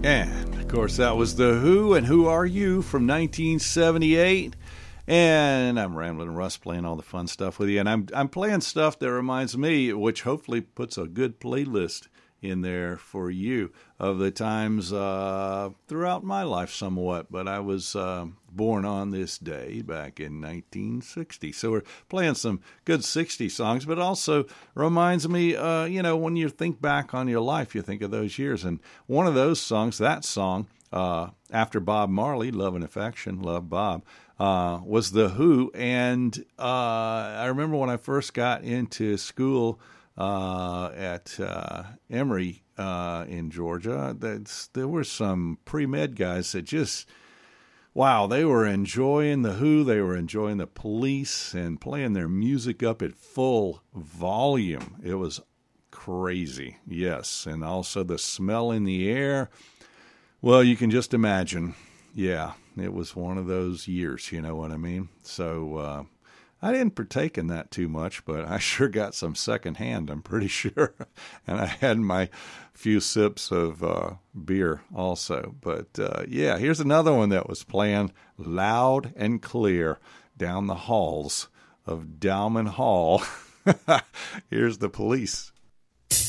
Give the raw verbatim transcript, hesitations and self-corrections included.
And, of course, that was The Who and Who Are You from nineteen seventy-eight. And I'm Ramblin' Russ playing all the fun stuff with you. And I'm I'm playing stuff that reminds me, which hopefully puts a good playlist in there for you of the times uh, throughout my life somewhat. But I was uh, born on this day back in nineteen sixty. So we're playing some good sixties songs, but also reminds me, uh, you know, when you think back on your life, you think of those years. And one of those songs, that song, uh, after Bob Marley, Love and Affection, Love Bob, uh, was The Who. And uh, I remember when I first got into school uh, at uh, Emory uh, in Georgia, that's, there were some pre-med guys that just, wow, they were enjoying The Who, they were enjoying the Police, and playing their music up at full volume. It was crazy, yes. And also the smell in the air. Well, you can just imagine. Yeah, it was one of those years, you know what I mean? So uh, I didn't partake in that too much, but I sure got some secondhand, I'm pretty sure. And I had my few sips of uh, beer also. But uh, yeah, here's another one that was playing loud and clear down the halls of Dowman Hall. Here's the Police.